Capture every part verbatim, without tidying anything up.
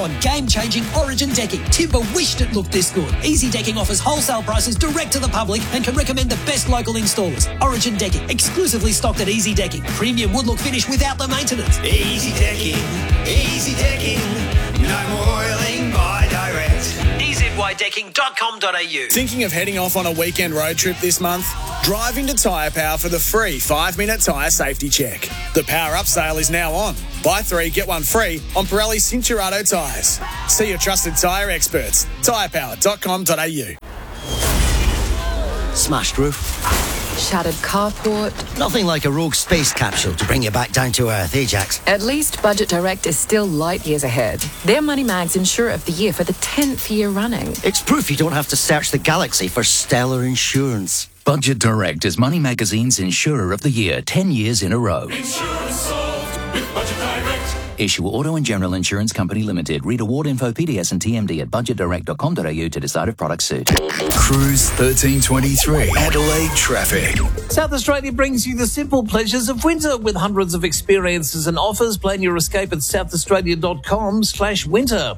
now on game-changing Origin decking. Timber wished it looked this good. Easy Decking offers wholesale prices direct to the public and can recommend the best local installers. Origin Decking, exclusively stocked at Easy Decking. Premium wood look finish without the maintenance. Easy Decking, Easy Decking, no more oiling by direct. e z y decking dot com dot a u. Thinking of heading off on a weekend road trip this month? Drive into Tyre Power for the free five-minute tyre safety check. The Power Up sale is now on. Buy three, get one free on Pirelli Cinturato tyres. See your trusted tyre experts. tyre power dot com dot a u. Smashed roof. Shattered carport. Nothing like a rogue space capsule to bring you back down to earth, eh, Jax? At least Budget Direct is still light years ahead. They're Moneymags Insurer of the Year for the tenth year running. It's proof you don't have to search the galaxy for stellar insurance. Budget Direct is Money Magazine's Insurer of the Year, ten years in a row. Insurance solved with Budget Direct. Issue Auto and General Insurance Company Limited. Read award info, P D S and T M D at budget direct dot com dot a u to decide if products suit. Cruise thirteen twenty-three. Adelaide traffic. South Australia brings you the simple pleasures of winter with hundreds of experiences and offers. Plan your escape at south australia dot com slash winter.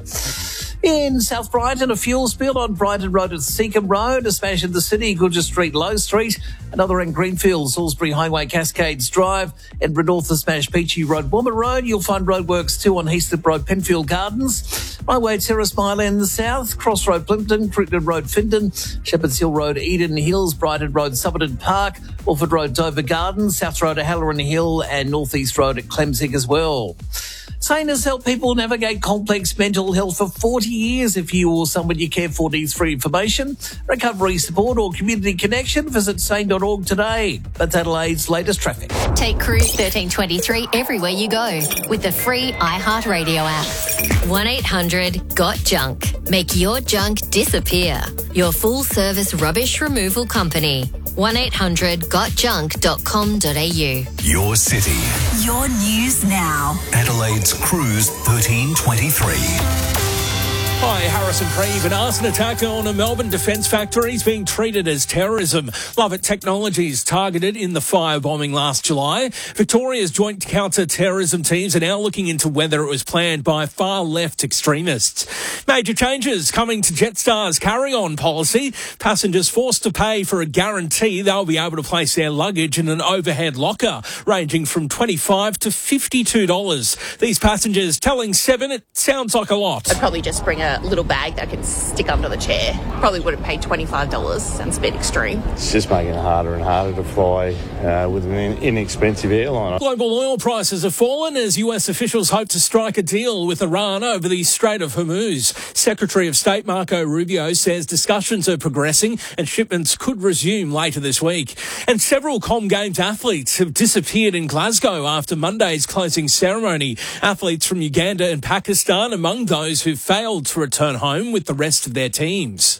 In South Brighton, a fuel spill on Brighton Road at Seacombe Road, a smash in the city, Goodger Street, Low Street, another in Greenfield, Salisbury Highway, Cascades Drive, and North, a smash Peachy Road, Woomera Road. You'll find roadworks too on Heathcliff Road, Penfield Gardens, Highway Terrace Mile in the south, Cross Road, Plimpton, Cricket Road, Findon, Shepherd's Hill Road, Eden Hills, Brighton Road, Somerton Park, Wolford Road, Dover Gardens, South Road at Halloran Hill, and North East Road at Clemsig as well. Sane has helped people navigate complex mental health for forty years. If you or someone you care for needs free information, recovery support or community connection, visit sane dot org today. That's Adelaide's latest traffic. Take Cruise thirteen twenty-three everywhere you go with the free iHeartRadio app. one eight hundred got junk. Make your junk disappear. Your full service rubbish removal company. one eight hundred got junk dot com dot a u. Your city. Your news now. Adelaide's Cruise thirteen twenty-three. Hi, Harrison Preeve. An arson attack on a Melbourne defence factory is being treated as terrorism. Lovett Technologies targeted in the firebombing last July. Victoria's joint counter-terrorism teams are now looking into whether it was planned by far-left extremists. Major changes coming to Jetstar's carry-on policy. Passengers forced to pay for a guarantee they'll be able to place their luggage in an overhead locker, ranging from twenty-five dollars to fifty-two dollars. These passengers telling Seven it sounds like a lot. I'd probably just bring a little bag that I can stick under the chair. Probably wouldn't pay twenty-five dollars. Sounds a bit extreme. It's just making it harder and harder to fly uh, with an inexpensive airline. Global oil prices have fallen as U S officials hope to strike a deal with Iran over the Strait of Hormuz. Secretary of State Marco Rubio says discussions are progressing and shipments could resume later this week. And several Com Games athletes have disappeared in Glasgow after Monday's closing ceremony. Athletes from Uganda and Pakistan among those who failed to return home with the rest of their teams.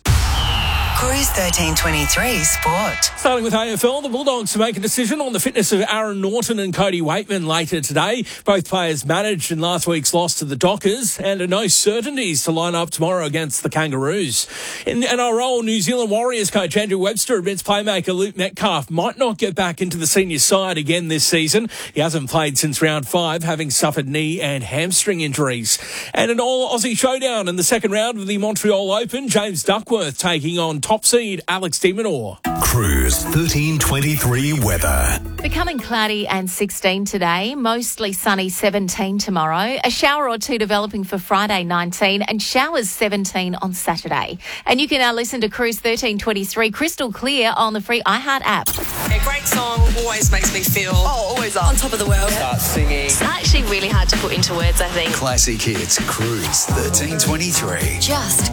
Cruise thirteen twenty-three Sport. Starting with A F L, the Bulldogs to make a decision on the fitness of Aaron Norton and Cody Waitman later today. Both players managed in last week's loss to the Dockers and are no certainties to line up tomorrow against the Kangaroos. In N R L, New Zealand Warriors coach Andrew Webster admits playmaker Luke Metcalf might not get back into the senior side again this season. He hasn't played since round five, having suffered knee and hamstring injuries. And an all-Aussie showdown in the second round of the Montreal Open, James Duckworth taking on top seed Alex de Minaur. Cruise thirteen twenty-three weather. Becoming cloudy and sixteen today, mostly sunny seventeen tomorrow, a shower or two developing for Friday nineteen and showers seventeen on Saturday. And you can now listen to Cruise thirteen twenty-three crystal clear on the free iHeart app. A great song always makes me feel oh, always on top of the world. Start singing. It's actually really hard to put into words, I think. Classic hits. Cruise thirteen twenty-three. Just